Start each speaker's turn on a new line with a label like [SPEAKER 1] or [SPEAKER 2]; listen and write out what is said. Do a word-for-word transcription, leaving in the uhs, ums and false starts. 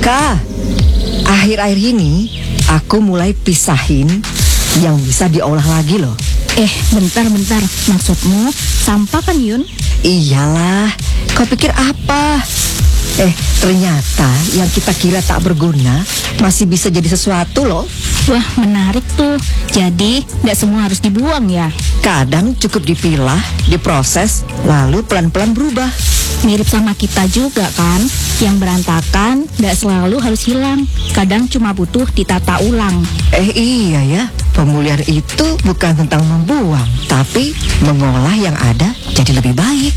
[SPEAKER 1] Kak, akhir-akhir ini aku mulai pisahin yang bisa diolah lagi loh.
[SPEAKER 2] Eh, bentar-bentar. Maksudmu sampah kan, Yun?
[SPEAKER 1] Iyalah, kau pikir apa? Eh, ternyata yang kita kira tak berguna masih bisa jadi sesuatu loh.
[SPEAKER 2] Wah, menarik tuh. Jadi, nggak semua harus dibuang ya?
[SPEAKER 1] Kadang cukup dipilah, diproses, lalu pelan-pelan berubah.
[SPEAKER 2] Mirip sama kita juga kan? Yang berantakan nggak selalu harus hilang. Kadang cuma butuh ditata ulang.
[SPEAKER 1] Eh iya ya, pemulihan itu bukan tentang membuang, tapi mengolah yang ada jadi lebih baik.